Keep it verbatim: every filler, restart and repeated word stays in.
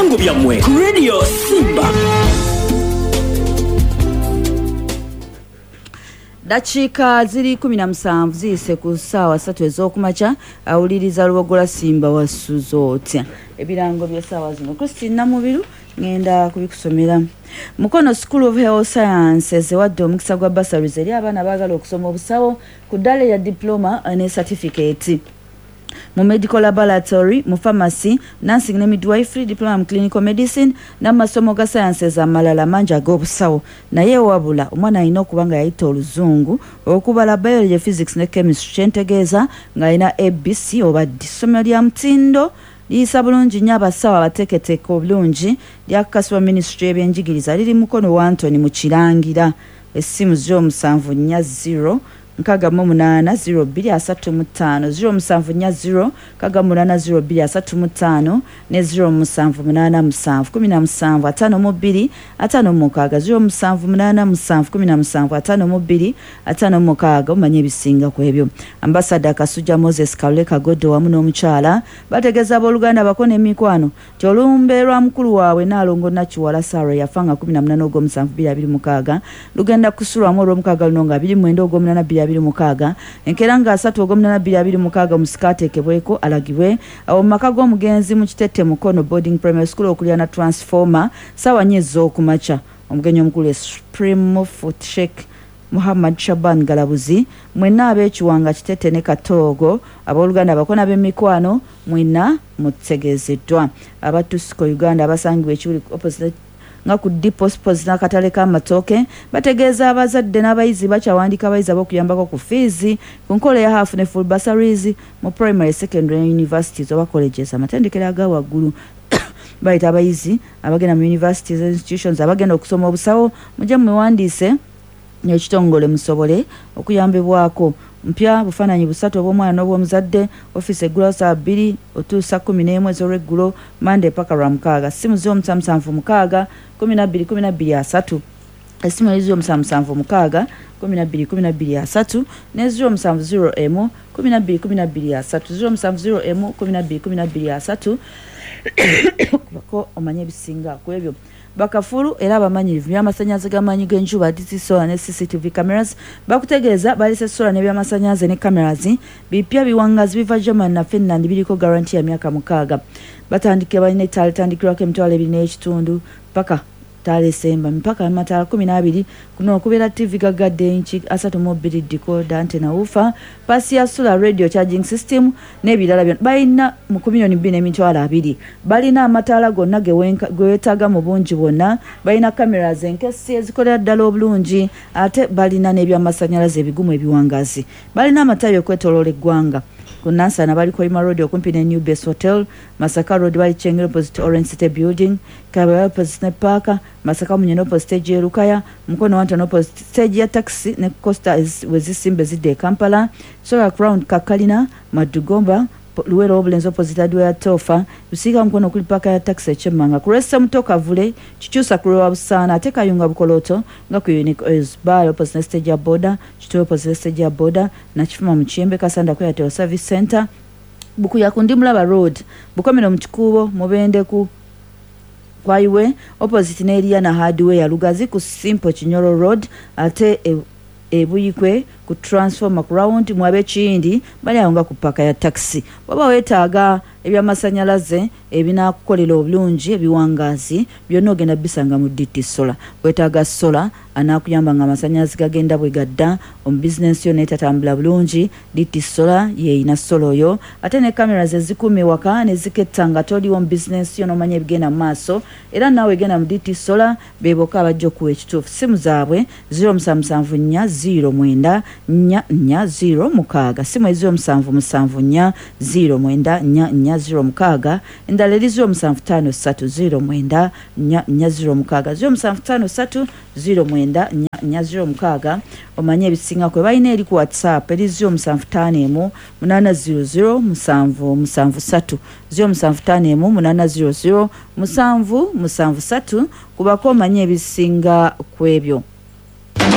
eby'emisango byammwe ku Radio Simba. Dakiika ziri kumi na musanvu ziyise ku ssaawa ssatu ez'okumakya awuliriza Lubogola Simba wasuzo otya ebirango by'essaawa zino. Christine Namubiru ngenda kubikusomera. Mukono School of Health Sciences ewadde omukisa gwa bursaries eri abaana abaagala okusoma obusawo ku ddala ya diploma ne certificate mu medical laboratory, mu pharmacy, nursing ne midwifery, diploma mu clinical medicine n'amasomo ga sciences amalala mangi ag'obusawo. Naye wabula omwana alina okuba nga yayita oluzungu okubala biology, physics ne chemistry, kyentegeeza ng'alina A B C oba D. Ssomero lya mutindo liyisa bulungi nnyo abasawo abateeketeeke obulungi lyakakasibwa ministry y'ebyenjigiriza liri mukono wa Anthony mu Kirangira. Essimu ziro musanvu nnya ziro nkaga mu munana ziro bbiri asatu mu ttaano ziro musanvu nnya ziro kaga munana ziro bbiri asatu mu ttaano ne ziro musanvu munana musanvu kumi na musanvu ataano mu bbiri ataano mu mukaaga ziro musanvu munana musanvu kumi na musanvu ataano mu bbiri ataano mu mukaaga omanye ebisinga ku ebyo. Ambassador Kasujja Moses Kalule Kagoddo wamu n'omukyala bategeeza abooluganda bakone emikwano nti olumbe lwa mukulu waabwe Naalongo Nakiwala Sarah yafanga kumi na munana ogw'omusanvu bbiri abiri mukaaga lugenda kusulwamu olw'omukaaga luno nga abiri mwenda ogw'omunana bbiri abiri mukaaga enkera nga asatu ogw'omunana bbiri abiri mukaaga musikaateekebweko alagibwe awo mu maka g'omugenzi mu Kitette Mukono Boarding Primary School okulya na transformer ssaawa nnya ez'okumakya. Omugenyi omukulu Supreme Foot Sheikh Muhammad Shaban Galabuzi mwenna ab'ekiwanga Kitette ne Katoogo abooluganda bakona b'emikwano mwenna mutegeezeddwa. Abatusiko Uganda abasangibwa ekiwuli opposite nga ku depots n'akatale k'amatooke bategeeza abazadde n'abayizi bakyawandiika abayizi ab'okuyambako ku fees ku nkola ya half ne full bursaries mu primary, secondary universities oba colleges amatendekero aga waggulu. Bayita abayizi abagenda mu universities institutions abagenda okusoma obusawo mujje mwewandiise n'ekitongole musobole okuyambibwako. Mpya bufaananyi busatu obw'omwana n'obw'omuzadde office eggula saa bbiri otuusa kumi n'emu ez'olweggulo Monday paka lwa mukaaga. Ssimu ziro musanvu musanvu mukaaga kumi na bbiri kumi na bbiri asatu essimu eziro musanvu musanvu mukaaga kumi na bbiri kumi na bbiri asatu ne ziro musanvu ziro emu kumi na bbiri kumi na bbiri asatu ziro musanvu ziro emu kumi na bbiri kumi na bbiri asatu kubako omanye ebisinga ku ebyo. Bakafulu era abamanyirivu by'amasannyalaze g'amaanyi g'enjuba D C solar ne C C T V cameras bakutegeeza balise solar ne by'amasannyalaze ne cameras bipya biwangazi biva Germany na Finland biriko guarantee ya myaka mukaaga. Batandike balina ettaala litandikirwako emitwalo ebiri n'ekitundu paka ttaala esemba mpaka amataala kumi n'abiri kuno okubeera T V gagadde inchi asatu mu bbiri decoder antena woofer pasi ya solar radio charging system n'ebirala byonna balina mu kumiliyoni bbiri n'emitwalo abiri. Balina amataala gonna ge weetaaga mu bungi bwonna, balina cameras enkesi ezikolera ddala obulungi ate balina n'ebyamasannyalaze ebigumu ebiwangazi. Balina amatabi okwetooloola eggwanga. Ku Nansana bali Koima Road okumpi ne New Base Hotel, Masaka Road bali Chengere opposite Orange City Building, Kabaya opposite ne Parker, Masaka Munyeno opposite stage ya Lukaya, Mukono Wantano opposite stage ya taxi ne Costa wezisimbe zidde Kampala, Solar Crown Kakalina, Madugomba, Luwero Obulenzi opposite Adwa ya Tofa, Usika Mukono kuli Parker ya taxi echemmanga. Kuresa Mutoka Vule, Chichusa Kurewa Busana, Ateka Yunga Bukoloto, nga ku Unique Oils Bar opposite stage ya Border, Chituwe opposite stage ya Border, na Chifuma Mchembe Kasanda kwa Airtel Service Center, Buku ya Kundimulaba Road, Bukomero Mchikubo, Mubende ku Kwaiwe, opposite n'eriya na Hardware, Lugazi ku Simple Chinyoro Road, ate e, ebuyikwe ku transformer ground mwabe Kindi bali awo nga ku paka ya taxi. Baba weetaaga ebyamasannyalaze ebinaakukolera obulungi ebiwangazi byonna ogenda bisanga mu D T Solar. Weetaaga solar anaakuyamba nga amasannyalaze gagenda bwe gadda omu bizinensi yo neetatambula bulungi. D T Solar yeeyina solar oyo ate ne cameras ezikuuma ewaka ne ziketta nga toliwo mu bizinensi yo n'omanya ebigenda mu maaso era naawe egenda mu D T Solar beeboka abajja okuwa ekituufu. Simu zaabwe ziro musanvu musanvu nnya ziro mwenda nnya nnya ziro mukaaga, simu eziro musanvu musanvu nnya ziro mwenda nnya nnya ziro mukaaga, endala eri ziro musanvu ttaano ssatu ziro mwenda nnya nnya ziro mukaaga, ziro musanvu ttaano ssatu ziro mwenda nnya nnya ziro mukaaga. Omanye ebisinga kwe balina eri ku WhatsApp eri ziro musanvu ttaano emu munaana ziro ziro musanvu musanvu ssatu, ziro musanvu ttaano emu munaana ziro ziro musanvu musanvu ssatu kubako omanye ebisinga ku ebyo.